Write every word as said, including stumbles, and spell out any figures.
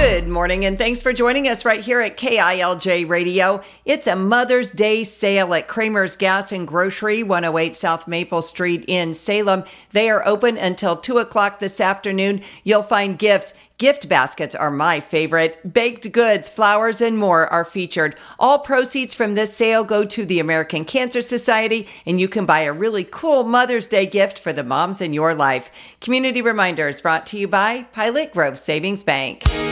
Good morning, and thanks for joining us right here at K I L J Radio. It's a Mother's Day sale at Kramer's Gas and Grocery, one oh eight South Maple Street in Salem. They are open until two o'clock this afternoon. You'll find gifts. Gift baskets are my favorite. Baked goods, flowers, and more are featured. All proceeds from this sale go to the American Cancer Society, and you can buy a really cool Mother's Day gift for the moms in your life. Community Reminder is brought to you by Pilot Grove Savings Bank.